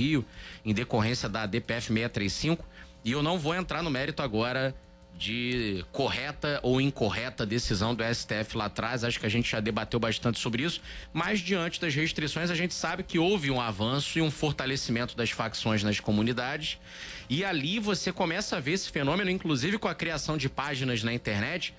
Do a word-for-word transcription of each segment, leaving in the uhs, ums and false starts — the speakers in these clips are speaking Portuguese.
Rio, em decorrência da D P F seiscentos e trinta e cinco, e eu não vou entrar no mérito agora de correta ou incorreta decisão do S T F lá atrás, acho que a gente já debateu bastante sobre isso, mas diante das restrições a gente sabe que houve um avanço e um fortalecimento das facções nas comunidades, e ali você começa a ver esse fenômeno, inclusive com a criação de páginas na internet,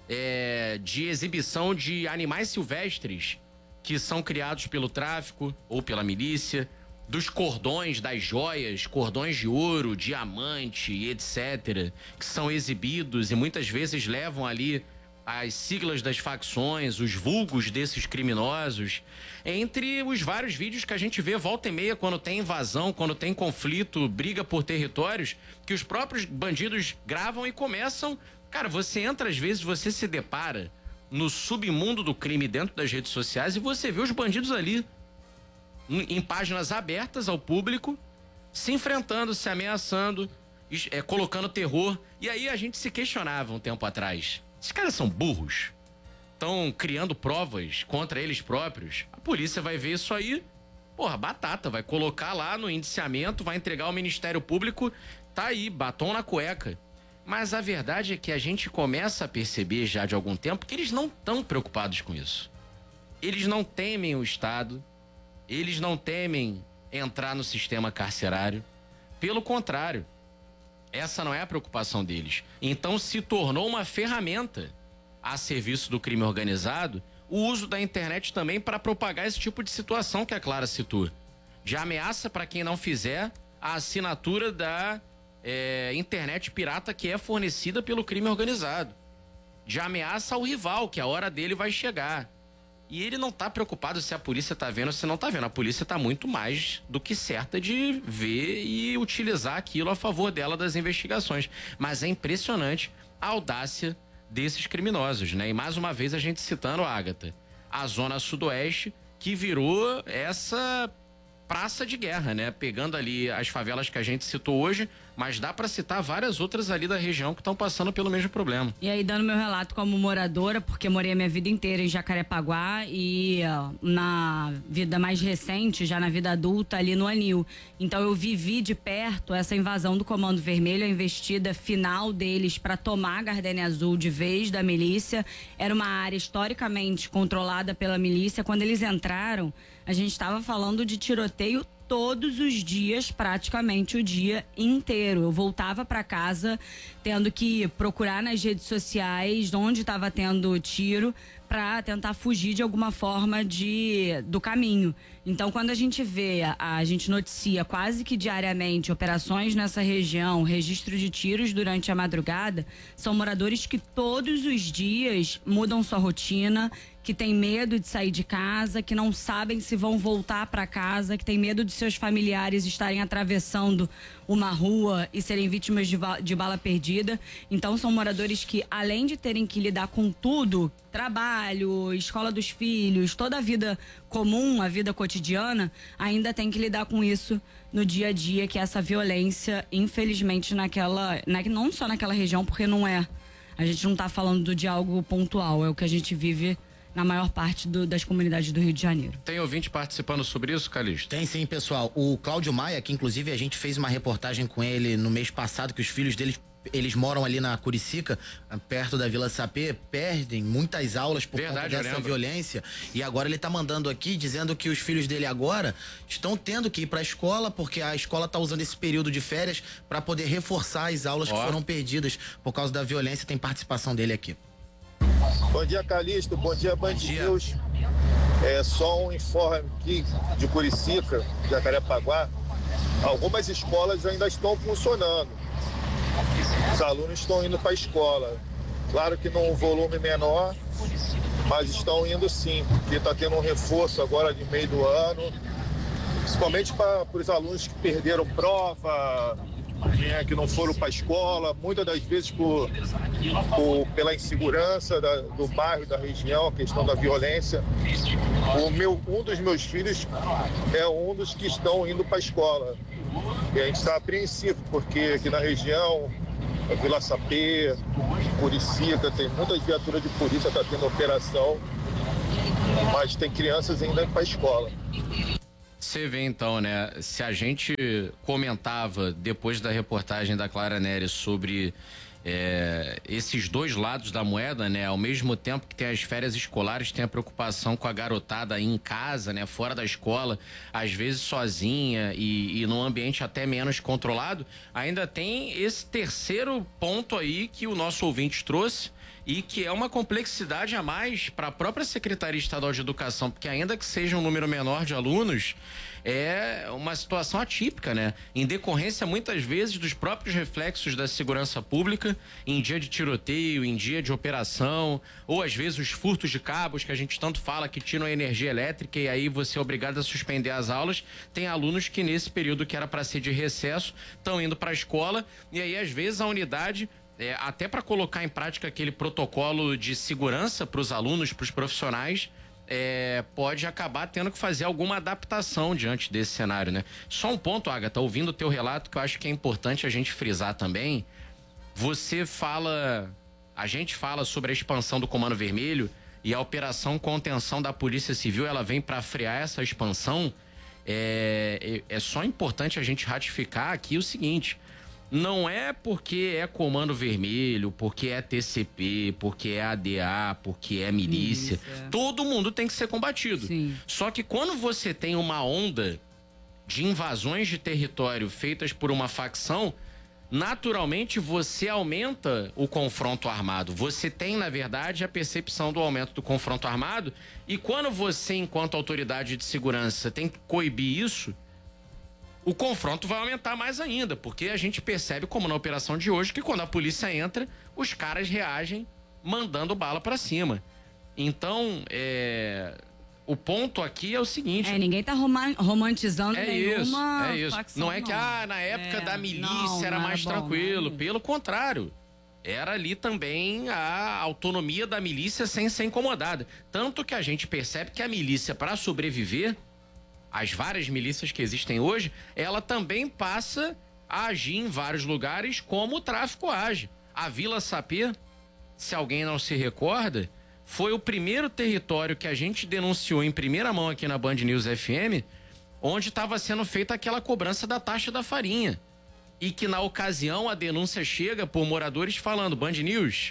é, de exibição de animais silvestres que são criados pelo tráfico ou pela milícia, dos cordões, das joias, cordões de ouro, diamante, etcétera, que são exibidos e muitas vezes levam ali as siglas das facções, os vulgos desses criminosos, entre os vários vídeos que a gente vê volta e meia quando tem invasão, quando tem conflito, briga por territórios, que os próprios bandidos gravam e começam... Cara, você entra às vezes, você se depara no submundo do crime dentro das redes sociais e você vê os bandidos ali em páginas abertas ao público, se enfrentando, se ameaçando, é, colocando terror. E aí a gente se questionava um tempo atrás. Esses caras são burros? Estão criando provas contra eles próprios? A polícia vai ver isso aí, porra, batata, vai colocar lá no indiciamento, vai entregar ao Ministério Público, tá aí, batom na cueca. Mas a verdade é que a gente começa a perceber já de algum tempo que eles não estão preocupados com isso. Eles não temem o Estado. Eles não temem entrar no sistema carcerário. Pelo contrário, essa não é a preocupação deles. Então se tornou uma ferramenta a serviço do crime organizado o uso da internet também para propagar esse tipo de situação que a Clara citou. De ameaça para quem não fizer a assinatura da é, internet pirata que é fornecida pelo crime organizado. De ameaça ao rival, que a hora dele vai chegar. E ele não tá preocupado se a polícia tá vendo ou se não tá vendo. A polícia tá muito mais do que certa de ver e utilizar aquilo a favor dela das investigações. Mas é impressionante a audácia desses criminosos, né? E mais uma vez a gente citando, Ágata, a Zona Sudoeste, que virou essa praça de guerra, né? Pegando ali as favelas que a gente citou hoje, mas dá para citar várias outras ali da região que estão passando pelo mesmo problema. E aí, dando meu relato como moradora, porque morei a minha vida inteira em Jacarepaguá e ó, na vida mais recente, já na vida adulta, ali no Anil. Então eu vivi de perto essa invasão do Comando Vermelho, a investida final deles para tomar a Gardenia Azul de vez da milícia. Era uma área historicamente controlada pela milícia. Quando eles entraram, a gente estava falando de tiroteio todos os dias, praticamente o dia inteiro. Eu voltava para casa tendo que procurar nas redes sociais onde estava tendo tiro para tentar fugir de alguma forma de, do caminho. Então, quando a gente vê, a, a gente noticia quase que diariamente operações nessa região, registro de tiros durante a madrugada, são moradores que todos os dias mudam sua rotina, que tem medo de sair de casa, que não sabem se vão voltar para casa, que tem medo de seus familiares estarem atravessando uma rua e serem vítimas de, de bala perdida. Então são moradores que, além de terem que lidar com tudo, trabalho, escola dos filhos, toda a vida comum, a vida cotidiana, ainda tem que lidar com isso no dia a dia, que é essa violência, infelizmente, naquela, na, não só naquela região, porque não é, a gente não está falando de algo pontual, é o que a gente vive na maior parte do, das comunidades do Rio de Janeiro. Tem ouvinte participando sobre isso, Calixto? Tem sim, pessoal. O Cláudio Maia, que inclusive a gente fez uma reportagem com ele no mês passado, que os filhos deles, eles moram ali na Curicica, perto da Vila Sapê, perdem muitas aulas por Verdade, conta dessa violência. E agora ele tá mandando aqui, dizendo que os filhos dele agora estão tendo que ir pra escola, porque a escola tá usando esse período de férias para poder reforçar as aulas Ó. que foram perdidas por causa da violência. Tem participação dele aqui. Bom dia, Calixto. Bom dia, Band News. É só um informe aqui de Curicica, Jacarepaguá. Algumas escolas ainda estão funcionando. Os alunos estão indo para a escola. Claro que num volume menor, mas estão indo sim, porque está tendo um reforço agora de meio do ano, principalmente para os alunos que perderam prova, né, que não foram para a escola, muitas das vezes por, por, pela insegurança da, do bairro, da região, a questão da violência. O meu, um dos meus filhos é um dos que estão indo para a escola. E a gente está apreensivo, porque aqui na região, a Vila Sapê, Curicica, tem muitas viaturas de polícia, está tendo operação, mas tem crianças ainda indo para a escola. Você vê então, né? Se a gente comentava depois da reportagem da Clara Nery sobre é, esses dois lados da moeda, né? Ao mesmo tempo que tem as férias escolares, tem a preocupação com a garotada aí em casa, né? Fora da escola, às vezes sozinha e, e num ambiente até menos controlado. Ainda tem esse terceiro ponto aí que o nosso ouvinte trouxe e que é uma complexidade a mais para a própria Secretaria Estadual de Educação, porque ainda que seja um número menor de alunos, é uma situação atípica, né? Em decorrência, muitas vezes, dos próprios reflexos da segurança pública, em dia de tiroteio, em dia de operação, ou às vezes os furtos de cabos, que a gente tanto fala que tiram a energia elétrica e aí você é obrigado a suspender as aulas. Tem alunos que nesse período que era para ser de recesso, estão indo para a escola e aí às vezes a unidade... É, até para colocar em prática aquele protocolo de segurança para os alunos, para os profissionais, é, pode acabar tendo que fazer alguma adaptação diante desse cenário, né? Só um ponto, Agatha, ouvindo o teu relato, que eu acho que é importante a gente frisar também. Você fala, a gente fala sobre a expansão do Comando Vermelho e a operação contenção da Polícia Civil, ela vem para frear essa expansão. É, é, é só importante a gente ratificar aqui o seguinte: não é porque é Comando Vermelho, porque é T C P, porque é A D A, porque é milícia. Isso, é. Todo mundo tem que ser combatido. Sim. Só que quando você tem uma onda de invasões de território feitas por uma facção, naturalmente você aumenta o confronto armado. Você tem, na verdade, a percepção do aumento do confronto armado. E quando você, enquanto autoridade de segurança, tem que coibir isso, o confronto vai aumentar mais ainda, porque a gente percebe, como na operação de hoje, que quando a polícia entra, os caras reagem mandando bala pra cima. Então, é... o ponto aqui é o seguinte... É, ninguém tá rom romantizando é nenhuma isso, é isso. facção, Não é que, não. ah, na época é, da milícia não, era não mais era tranquilo. bom, Pelo contrário, era ali também a autonomia da milícia sem ser incomodada. Tanto que a gente percebe que a milícia, para sobreviver... as várias milícias que existem hoje, ela também passa a agir em vários lugares como o tráfico age. A Vila Sapê, se alguém não se recorda, foi o primeiro território que a gente denunciou em primeira mão aqui na Band News F M, onde estava sendo feita aquela cobrança da taxa da farinha. E que na ocasião a denúncia chega por moradores falando: Band News,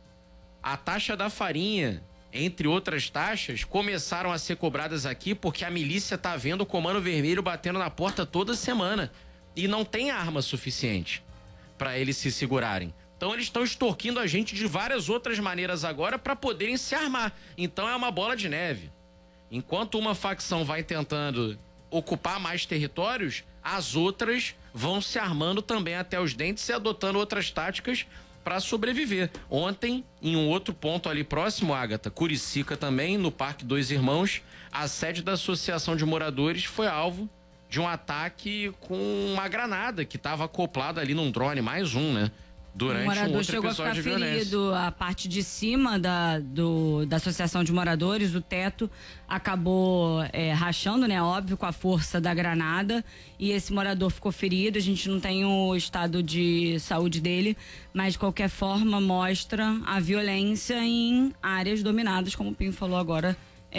a taxa da farinha, entre outras taxas, começaram a ser cobradas aqui porque a milícia tá vendo o Comando Vermelho batendo na porta toda semana e não tem arma suficiente para eles se segurarem. Então eles estão extorquindo a gente de várias outras maneiras agora para poderem se armar. Então é uma bola de neve. Enquanto uma facção vai tentando ocupar mais territórios, as outras vão se armando também até os dentes e adotando outras táticas para sobreviver. Ontem, em um outro ponto ali próximo, Agatha, Curicica também, no Parque Dois Irmãos, a sede da Associação de Moradores foi alvo de um ataque com uma granada que estava acoplada ali num drone, mais um, né? Durante um morador um outro chegou episódio a ficar de violência. ferido, a parte de cima da, do, da Associação de Moradores, o teto acabou é, rachando, né? Óbvio, com a força da granada, e esse morador ficou ferido. A gente não tem o estado de saúde dele, mas de qualquer forma mostra a violência em áreas dominadas, como o Pinho falou agora,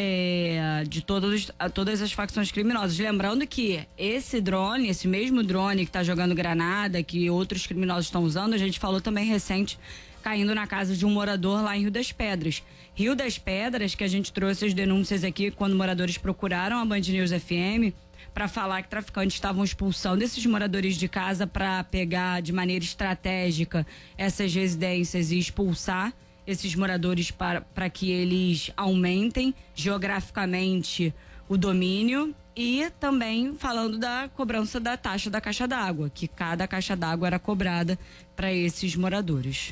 É, de todos, todas as facções criminosas. Lembrando que esse drone, esse mesmo drone que está jogando granada, que outros criminosos estão usando, a gente falou também recente, caindo na casa de um morador lá em Rio das Pedras. Rio das Pedras, que a gente trouxe as denúncias aqui quando moradores procuraram a Band News F M para falar que traficantes estavam expulsando esses moradores de casa para pegar de maneira estratégica essas residências e expulsar esses moradores para, para que eles aumentem geograficamente o domínio, e também falando da cobrança da taxa da caixa d'água, que cada caixa d'água era cobrada para esses moradores.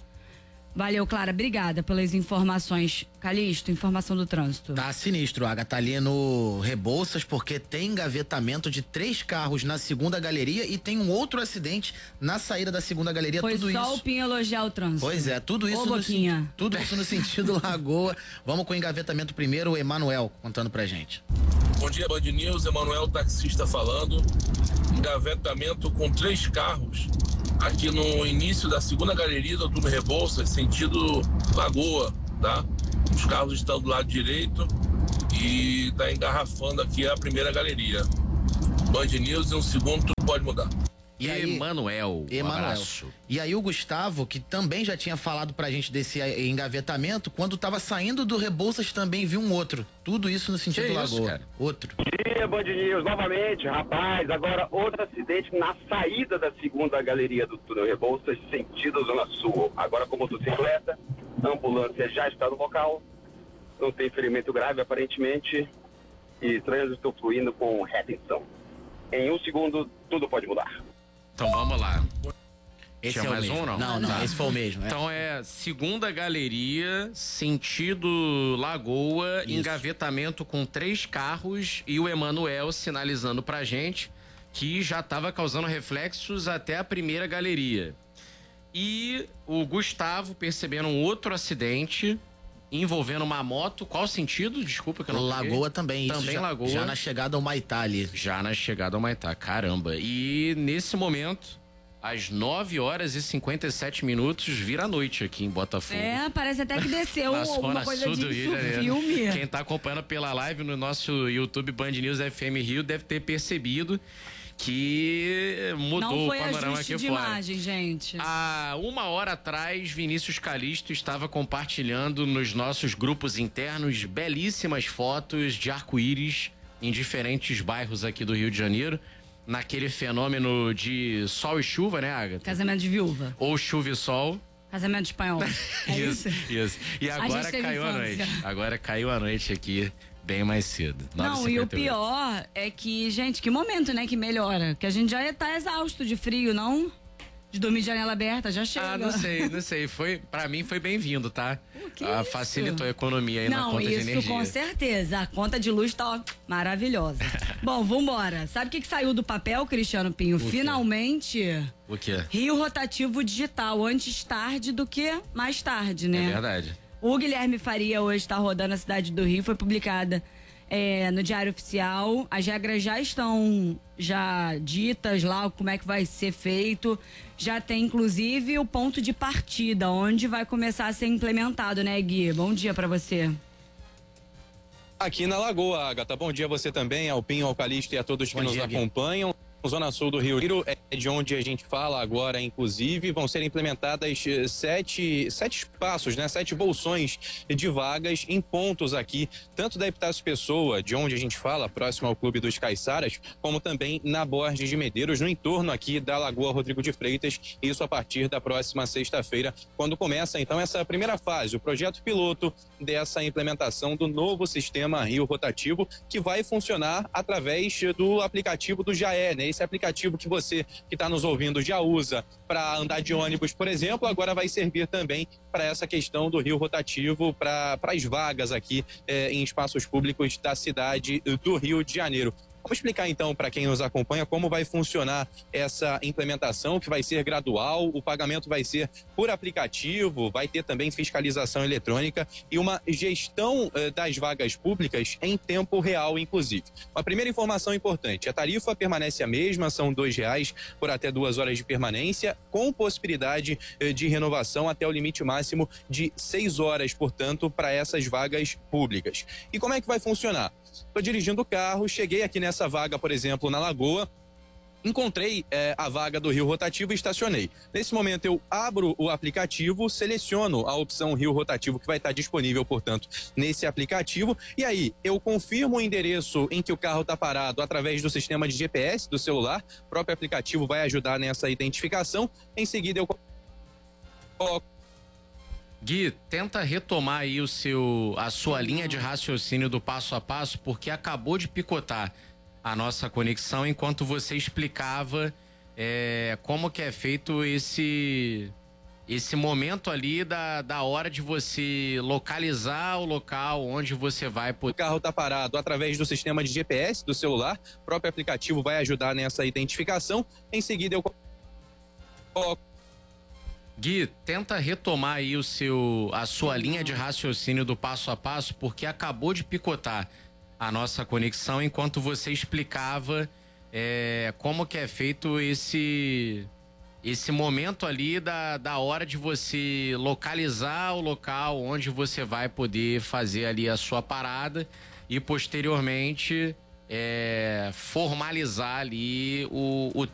Valeu, Clara, obrigada pelas informações. Calixto, informação do trânsito. Tá sinistro, Agatha, tá ali no Rebouças, porque tem engavetamento de três carros na segunda galeria e tem um outro acidente na saída da segunda galeria. Foi tudo só isso... o Pinho elogiar o trânsito. Pois é, tudo isso, Ô, no, Boquinha. tudo isso no sentido Lagoa. Vamos com o engavetamento primeiro, o Emanuel contando pra gente. Bom dia, Band News, Emanuel, taxista falando. Engavetamento com três carros aqui no início da segunda galeria do Túnel Rebouças, sentido Lagoa, tá? Os carros estão do lado direito e está engarrafando aqui a primeira galeria. Band News em um segundo, tudo pode mudar. E aí, Emanuel, um abraço. E aí o Gustavo, que também já tinha falado pra gente desse engavetamento, quando tava saindo do Rebouças também viu um outro. Tudo isso no sentido Que Lagoa. isso, cara? Outro. Bom dia, Band News, novamente, rapaz, agora outro acidente na saída da segunda galeria do túnel Rebouças, sentido Zona Sul. Agora com motocicleta, a ambulância já está no local, não tem ferimento grave aparentemente, e trânsito fluindo com retenção. Em um segundo, tudo pode mudar. Então vamos lá. Esse Tinha é o mais mesmo. um, não? Não, não, Tá. esse foi o mesmo. É. Então é segunda galeria, sentido Lagoa, Isso. engavetamento com três carros e o Emanuel sinalizando pra gente que já estava causando reflexos até a primeira galeria. E o Gustavo percebendo um outro acidente envolvendo uma moto. Qual sentido? Desculpa que eu não peguei. Lagoa também. Isso Também já, Lagoa. Já na chegada ao Maitá ali. Já na chegada ao Maitá, caramba. E nesse momento, às nove horas e cinquenta e sete minutos, vira a noite aqui em Botafogo. É, parece até que desceu Na alguma zona coisa sul do Rio de de Janeiro. filme. Quem tá acompanhando pela live no nosso YouTube Band News F M Rio deve ter percebido que mudou Não o foi panorama ajuste aqui de fora. imagem, gente. Há uma hora atrás, Vinícius Calisto estava compartilhando nos nossos grupos internos belíssimas fotos de arco-íris em diferentes bairros aqui do Rio de Janeiro. Naquele fenômeno de sol e chuva, né, Agatha? Casamento de viúva. Ou chuva e sol. Casamento espanhol. É isso? Isso. E A agora gente teve caiu a infância. noite. Agora caiu a noite aqui, bem mais cedo. Não, e o pior é que, gente, que momento, né, que melhora. Que a gente já tá exausto de frio, não? De dormir de janela aberta, já chega. Ah, não sei, não sei. Foi, pra mim foi bem-vindo, tá? O que ah, isso? facilitou a economia aí na Não, conta de isso energia. com certeza. A conta de luz tá ó, maravilhosa. Bom, vambora. Sabe o que, que saiu do papel, Cristiano Pinho? quê? Finalmente, O quê? Rio Rotativo Digital. Antes tarde do que mais tarde, né? É verdade. O Guilherme Faria hoje está rodando a cidade do Rio, foi publicada é, no Diário Oficial. As regras já estão já ditas lá, como é que vai ser feito. Já tem, inclusive, o ponto de partida, onde vai começar a ser implementado, né, Gui? Bom dia para você. Aqui na Lagoa, Agatha. Bom dia a você também, ao Pinho, ao Calisto e a todos que Bom nos dia, Gui. acompanham. Zona Sul do Rio de Janeiro é de onde a gente fala agora, inclusive, vão ser implementadas sete, sete espaços, né? Sete bolsões de vagas em pontos aqui, tanto da Epitácio Pessoa, de onde a gente fala, próximo ao Clube dos Caiçaras, como também na Borges de Medeiros, no entorno aqui da Lagoa Rodrigo de Freitas, isso a partir da próxima sexta-feira, quando começa então essa primeira fase, o projeto piloto dessa implementação do novo sistema Rio Rotativo, que vai funcionar através do aplicativo do Jaé, né? Esse aplicativo que você que está nos ouvindo já usa para andar de ônibus, por exemplo, agora vai servir também para essa questão do Rio Rotativo, para as vagas aqui eh, em espaços públicos da cidade do Rio de Janeiro. Vamos explicar então para quem nos acompanha como vai funcionar essa implementação, que vai ser gradual, o pagamento vai ser por aplicativo, vai ter também fiscalização eletrônica e uma gestão eh, das vagas públicas em tempo real, inclusive. Uma primeira informação importante, a tarifa permanece a mesma, são dois reais por até duas horas de permanência, com possibilidade eh, de renovação até o limite máximo de seis horas, portanto, para essas vagas públicas. E como é que vai funcionar? Estou dirigindo o carro, cheguei aqui nessa vaga, por exemplo, na Lagoa, encontrei eh, a vaga do Rio Rotativo e estacionei. Nesse momento eu abro o aplicativo, seleciono a opção Rio Rotativo que vai estar disponível, portanto, nesse aplicativo. E aí eu confirmo o endereço em que o carro está parado através do sistema de G P S do celular. O próprio aplicativo vai ajudar nessa identificação. Em seguida eu coloco. Gui, tenta retomar aí o seu, a sua linha de raciocínio do passo a passo, porque acabou de picotar a nossa conexão enquanto você explicava é, como que é feito esse esse momento ali da, da hora de você localizar o local onde você vai poder. O carro está parado através do sistema de G P S do celular. O próprio aplicativo vai ajudar nessa identificação. Em seguida eu coloco. Gui, tenta retomar aí o seu, a sua linha de raciocínio do passo a passo, porque acabou de picotar a nossa conexão enquanto você explicava é, como que é feito esse esse momento ali da, da hora de você localizar o local onde você vai poder fazer ali a sua parada. e posteriormente é, formalizar ali o, o